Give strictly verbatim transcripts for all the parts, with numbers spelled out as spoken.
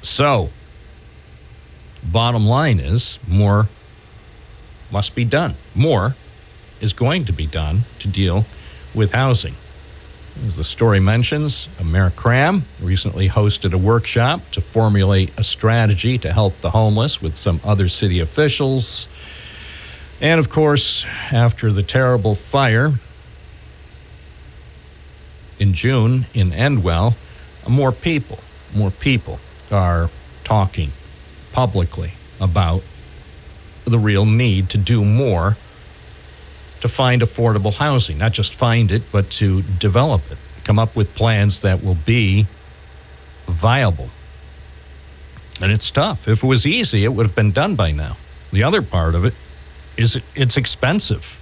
So, bottom line is more must be done. More is going to be done to deal with housing. As the story mentions, Mayor Cram recently hosted a workshop to formulate a strategy to help the homeless with some other city officials. And of course, after the terrible fire in June in Endwell, more people, more people are talking publicly about the real need to do more to find affordable housing. Not just find it, but to develop it. Come up with plans that will be viable. And it's tough. If it was easy, it would have been done by now. The other part of it is it's expensive.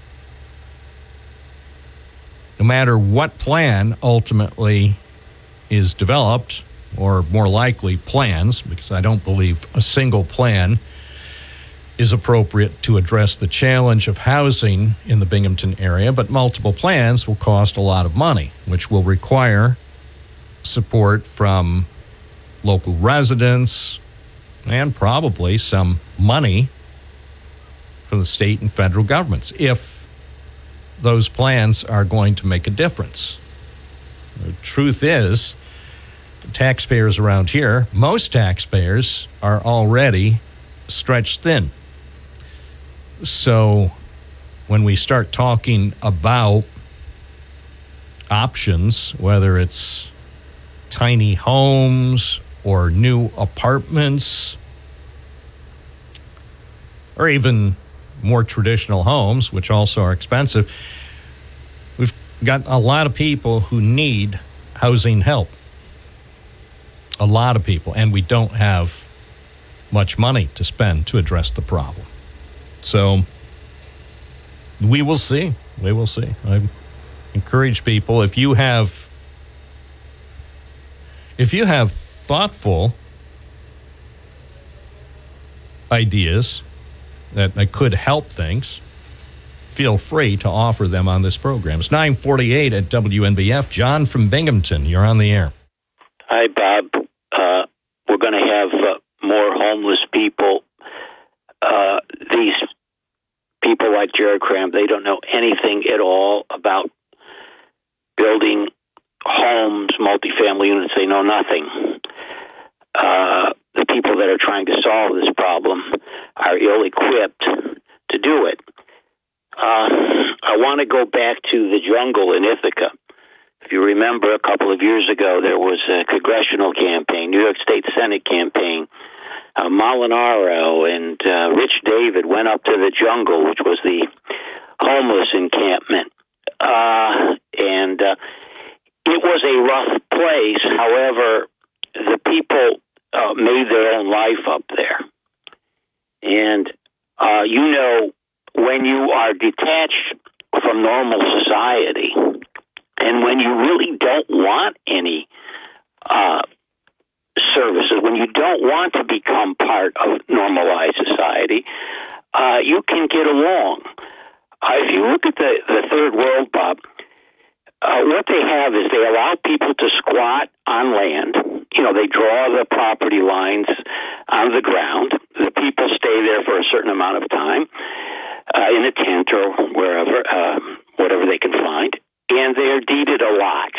No matter what plan ultimately is developed, or more likely plans, because I don't believe a single plan is appropriate to address the challenge of housing in the Binghamton area, but multiple plans will cost a lot of money, which will require support from local residents and probably some money from the state and federal governments if those plans are going to make a difference. The truth is, taxpayers around here, most taxpayers are already stretched thin. So when we start talking about options, whether it's tiny homes or new apartments or even more traditional homes, which also are expensive, we've got a lot of people who need housing help. A lot of people, and we don't have much money to spend to address the problem. So we will see. We will see. I encourage people, if you have if you have thoughtful ideas that, that could help things, feel free to offer them on this program. It's nine forty-eight at W N B F. John from Binghamton, you're on the air. Hi, Bob. Uh, we're going to have uh, more homeless people. Uh, these people like Jared Cram, they don't know anything at all about building homes, multifamily units. They know nothing. Uh, the people that are trying to solve this problem are ill-equipped to do it. Uh, I want to go back to the jungle in Ithaca. If you remember, a couple of years ago, there was a congressional campaign, New York State Senate campaign. Uh, Molinaro and uh, Rich David went up to the jungle, which was the homeless encampment. Uh, and uh, it was a rough place. However, the people uh, made their own life up there. And, uh, you know, when you are detached from normal society, and when you really don't want any uh, services, when you don't want to become part of normalized society, uh, you can get along. Uh, if you look at the, the third world, Bob, uh, what they have is they allow people to squat on land. You know, they draw the property lines on the ground. The people stay there for a certain amount of time uh, in a tent or wherever, uh, whatever they can find. And they're deeded a lot.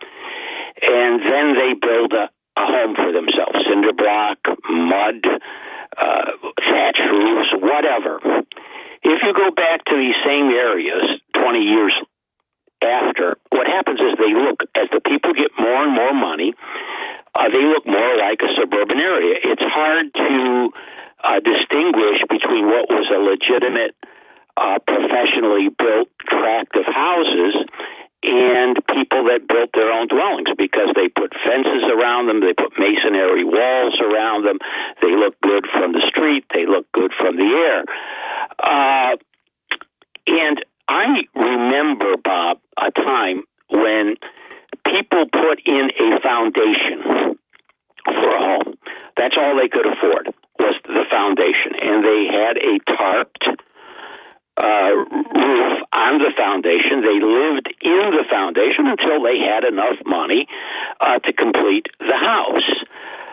And then they build a, a home for themselves. Cinder block, mud, uh, thatch roofs, whatever. If you go back to these same areas twenty years after, what happens is they look, as the people get more and more money, uh, they look more like a suburban area. It's hard to uh, distinguish between what was a legitimate, uh, professionally built tract of houses and people that built their own dwellings because they put fences around them, they put masonry walls around them, they look good from the street, they look good from the air. Uh, and I remember, Bob, a time when people put in a foundation for a home. That's all they could afford was the foundation. And they had a tarped Uh, roof on the foundation. They lived in the foundation until they had enough money uh, to complete the house.